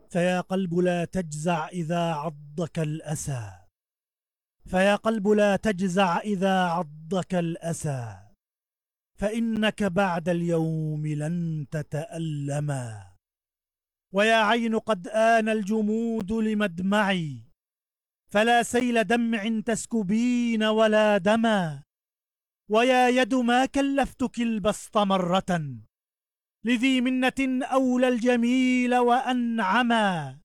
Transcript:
فيا قلب لا تجزع إذا عضك الأسى، فيا قلب لا تجزع إذا عضك الأسى، فإنك بعد اليوم لن تتألما. ويا عين قد آن الجمود لمدمعي، فلا سيل دمع تسكبين ولا دما. ويا يد ما كلفتك البسط مرة، لذي منة أولى الجميل وأنعما.